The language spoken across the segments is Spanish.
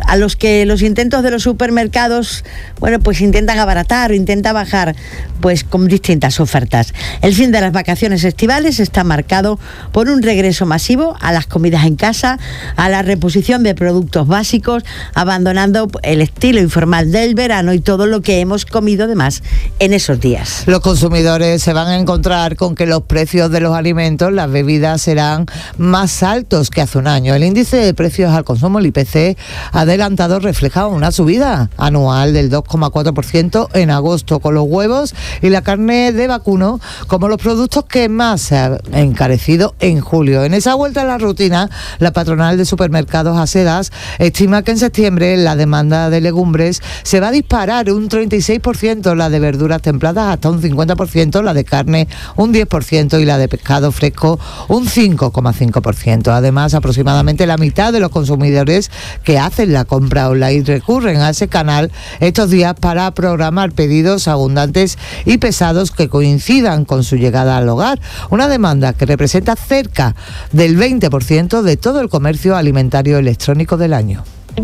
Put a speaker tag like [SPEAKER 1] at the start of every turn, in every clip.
[SPEAKER 1] a los que los intentos de los supermercados, bueno, pues intentan abaratar o intentan bajar, pues con distintas ofertas. El fin de las vacaciones estivales está marcado por un regreso masivo a las comidas en casa, a la reposición de productos básicos, abandonando el estilo informal del verano y todo lo que hemos comido de más en esos días.
[SPEAKER 2] Los consumidores se van a encontrar con que los precios de los alimentos, las bebidas, serán más altos que hace un año. El índice de precios al consumo, el IPC, adelantado refleja una subida anual del 2,4% en agosto, con los huevos y la carne de vacuno como los productos que más se han encarecido en julio. En esa vuelta a la rutina, la patronal de supermercados Asedas estima que en septiembre la demanda de legumbres se va a disparar un 36%, la de verduras templadas hasta un 50%, la de carne un 10% y la de pescado fresco un 5,5%. Además, aproximadamente la mitad de los consumidores que hacen la compra online recurren a ese canal estos días para programar pedidos abundantes y pesados que coincidan con su llegada al hogar, una demanda que representa cerca del 20% de todo el comercio alimentario electrónico del año.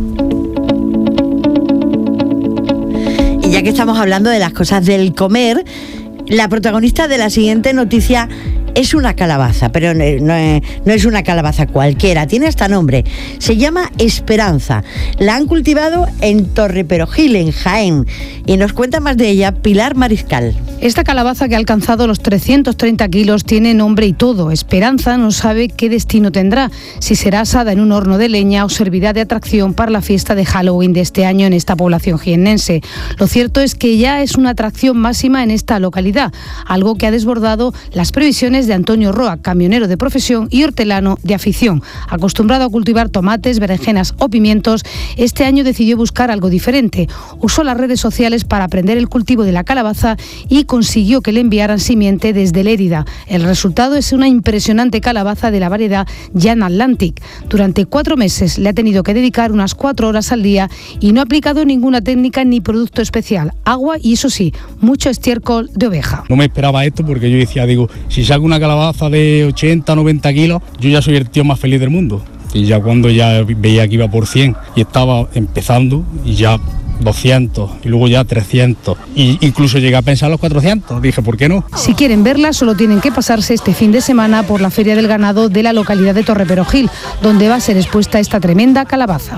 [SPEAKER 1] Y ya que estamos hablando de las cosas del comer, la protagonista de la siguiente noticia es una calabaza, pero no es una calabaza cualquiera, tiene hasta nombre. Se llama Esperanza. La han cultivado en Torreperojil, en Jaén. Y nos cuenta más de ella Pilar Mariscal.
[SPEAKER 3] Esta calabaza, que ha alcanzado los 330 kilos, tiene nombre y todo. Esperanza no sabe qué destino tendrá, si será asada en un horno de leña o servirá de atracción para la fiesta de Halloween de este año en esta población jiennense. Lo cierto es que ya es una atracción máxima en esta localidad, algo que ha desbordado las previsiones de Antonio Roa, camionero de profesión y hortelano de afición. Acostumbrado a cultivar tomates, berenjenas o pimientos, este año decidió buscar algo diferente. Usó las redes sociales para aprender el cultivo de la calabaza y consiguió que le enviaran simiente desde Lérida. El resultado es una impresionante calabaza de la variedad Jan Atlantic. Durante 4 meses le ha tenido que dedicar unas 4 horas al día y no ha aplicado ninguna técnica ni producto especial. Agua y, eso sí, mucho estiércol de oveja.
[SPEAKER 4] No me esperaba esto porque yo decía, si saco una calabaza de 80, 90 kilos, yo ya soy el tío más feliz del mundo. Y ya cuando ya veía que iba por 100 y estaba empezando y ya 200 y luego ya 300 e incluso llegué a pensar los 400, dije, ¿por qué no?
[SPEAKER 3] Si quieren verla, solo tienen que pasarse este fin de semana por la Feria del Ganado de la localidad de Torreperojil, donde va a ser expuesta esta tremenda calabaza.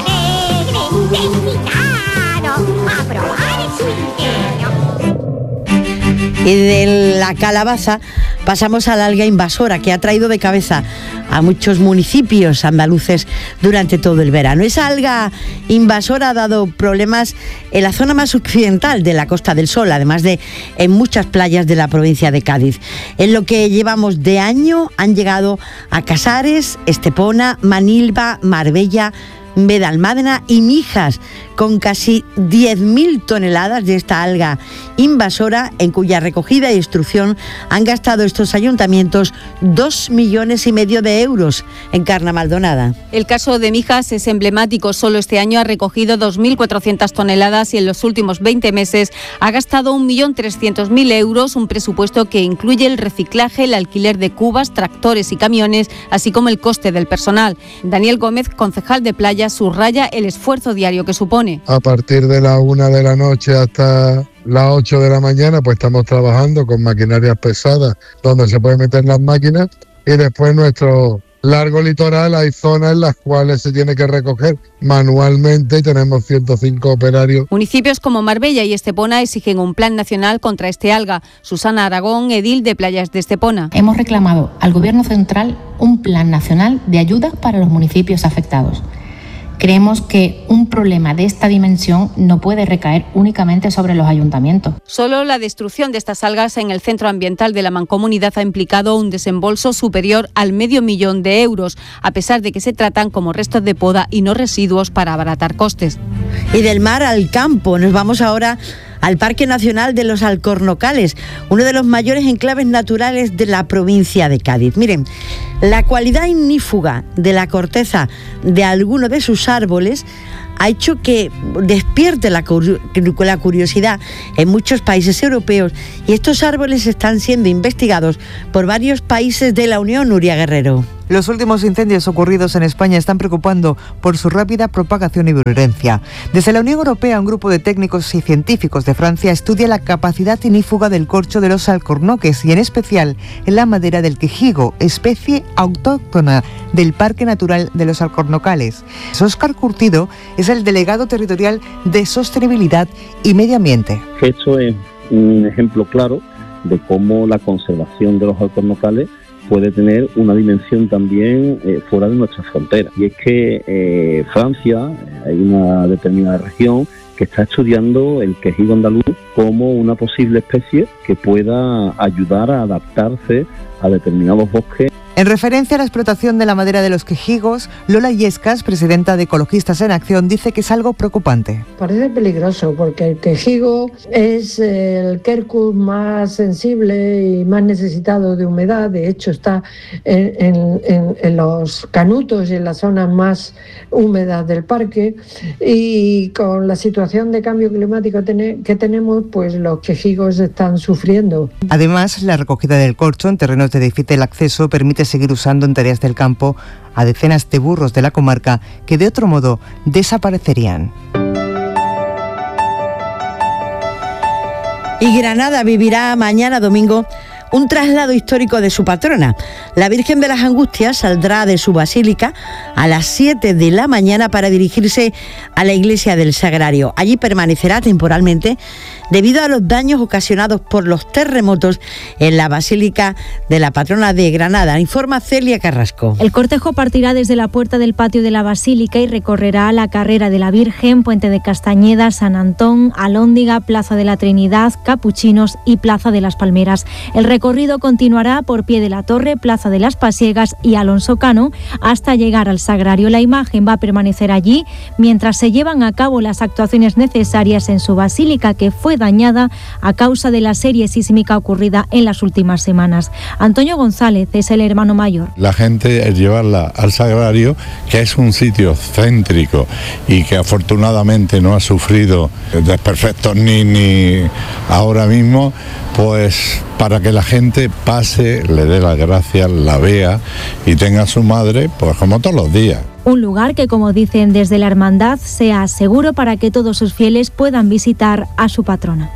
[SPEAKER 1] Y de la calabaza pasamos al alga invasora, que ha traído de cabeza a muchos municipios andaluces durante todo el verano. Esa alga invasora ha dado problemas en la zona más occidental de la Costa del Sol, además de en muchas playas de la provincia de Cádiz. En lo que llevamos de año han llegado a Casares, Estepona, Manilva, Marbella, Benalmádena y Mijas, con casi 10.000 toneladas de esta alga invasora, en cuya recogida y destrucción han gastado estos ayuntamientos 2,5 millones de euros. Encarna Maldonada.
[SPEAKER 5] El caso de Mijas es emblemático. Solo este año ha recogido 2.400 toneladas y en los últimos 20 meses ha gastado 1.300.000 euros, un presupuesto que incluye el reciclaje, el alquiler de cubas, tractores y camiones, así como el coste del personal. Daniel Gómez, concejal de Playa, subraya el esfuerzo diario que supone.
[SPEAKER 6] A partir de la 1 de la noche hasta las 8 de la mañana, pues estamos trabajando con maquinarias pesadas donde se pueden meter las máquinas, y después nuestro largo litoral hay zonas en las cuales se tiene que recoger manualmente y tenemos 105 operarios.
[SPEAKER 5] Municipios como Marbella y Estepona exigen un plan nacional contra este alga. Susana Aragón, edil de Playas de Estepona.
[SPEAKER 7] Hemos reclamado al Gobierno central un plan nacional de ayudas para los municipios afectados. Creemos que un problema de esta dimensión no puede recaer únicamente sobre los ayuntamientos.
[SPEAKER 5] Solo la destrucción de estas algas en el centro ambiental de la Mancomunidad ha implicado un desembolso superior al $500.000 de euros, a pesar de que se tratan como restos de poda y no residuos para abaratar costes.
[SPEAKER 1] Y del mar al campo, nos vamos ahora al Parque Nacional de los Alcornocales, uno de los mayores enclaves naturales de la provincia de Cádiz. Miren, la cualidad ignífuga de la corteza de algunos de sus árboles ha hecho que despierte la curiosidad en muchos países europeos, y estos árboles están siendo investigados por varios países de la Unión. Nuria Guerrero.
[SPEAKER 2] Los últimos incendios ocurridos en España están preocupando por su rápida propagación y virulencia. Desde la Unión Europea, un grupo de técnicos y científicos de Francia estudia la capacidad ignífuga del corcho de los alcornoques y en especial en la madera del quejigo, especie autóctona del Parque Natural de los Alcornocales. Óscar Curtido es el delegado territorial de Sostenibilidad y Medio Ambiente.
[SPEAKER 8] Esto es un ejemplo claro de cómo la conservación de los alcornocales puede tener una dimensión también fuera de nuestras fronteras. Y es que Francia, hay una determinada región que está estudiando el quejigo andaluz como una posible especie que pueda ayudar a adaptarse a determinados bosques.
[SPEAKER 2] En referencia a la explotación de la madera de los quejigos, Lola Illescas, presidenta de Ecologistas en Acción, dice que es algo preocupante.
[SPEAKER 9] Parece peligroso porque el quejigo es el quercus más sensible y más necesitado de humedad. De hecho, está en los canutos y en las zonas más húmedas del parque. Y con la situación de cambio climático que tenemos, pues los quejigos están sufriendo.
[SPEAKER 2] Además, la recogida del corcho en terrenos de difícil acceso permite seguir usando en tareas del campo a decenas de burros de la comarca que de otro modo desaparecerían.
[SPEAKER 1] Y Granada vivirá mañana domingo un traslado histórico de su patrona. La Virgen de las Angustias saldrá de su basílica a las 7 de la mañana para dirigirse a la iglesia del Sagrario. Allí permanecerá temporalmente debido a los daños ocasionados por los terremotos en la Basílica de la Patrona de Granada. Informa Celia Carrasco.
[SPEAKER 10] El cortejo partirá desde la puerta del patio de la Basílica y recorrerá la Carrera de la Virgen, Puente de Castañeda, San Antón, Alhóndiga, Plaza de la Trinidad, Capuchinos y Plaza de las Palmeras. El recorrido continuará por Pie de la Torre, Plaza de las Pasiegas y Alonso Cano hasta llegar al Sagrario. La imagen va a permanecer allí mientras se llevan a cabo las actuaciones necesarias en su basílica, que fue dañada a causa de la serie sísmica ocurrida en las últimas semanas. Antonio González es el hermano mayor.
[SPEAKER 11] La gente es llevarla al Sagrario, que es un sitio céntrico y que afortunadamente no ha sufrido desperfectos ni ahora mismo, pues para que la gente pase, le dé las gracias, la vea y tenga a su madre pues como todos los días.
[SPEAKER 10] Un lugar que, como dicen desde la hermandad, sea seguro para que todos sus fieles puedan visitar a su patrona.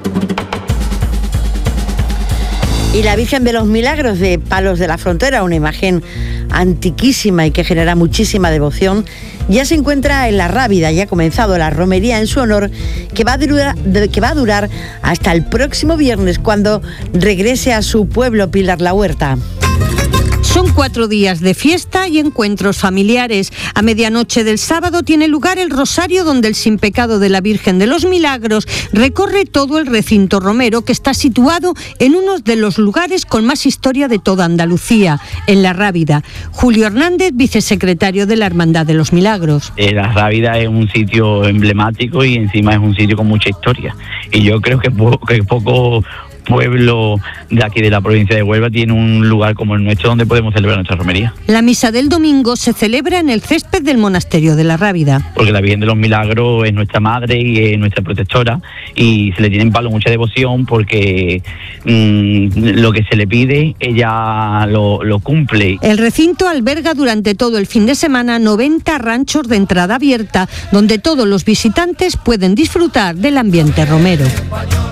[SPEAKER 1] Y la Virgen de los Milagros de Palos de la Frontera, una imagen antiquísima y que genera muchísima devoción, ya se encuentra en La Rábida. Ya ha comenzado la romería en su honor, que va a durar hasta el próximo viernes, cuando regrese a su pueblo Pilar La Huerta.
[SPEAKER 12] Son 4 días de fiesta y encuentros familiares. A medianoche del sábado tiene lugar el Rosario, donde el Sin Pecado de la Virgen de los Milagros recorre todo el recinto romero, que está situado en uno de los lugares con más historia de toda Andalucía, en La Rábida. Julio Hernández, vicesecretario de la Hermandad de los Milagros.
[SPEAKER 13] La Rábida es un sitio emblemático y encima es un sitio con mucha historia. Y yo creo que poco pueblo de aquí de la provincia de Huelva tiene un lugar como el nuestro donde podemos celebrar nuestra romería.
[SPEAKER 12] La misa del domingo se celebra en el césped del monasterio de La Rábida.
[SPEAKER 13] Porque la Virgen de los Milagros es nuestra madre y es nuestra protectora, y se le tiene en Palo mucha devoción porque lo que se le pide ella lo cumple.
[SPEAKER 12] El recinto alberga durante todo el fin de semana 90 ranchos de entrada abierta, donde todos los visitantes pueden disfrutar del ambiente romero.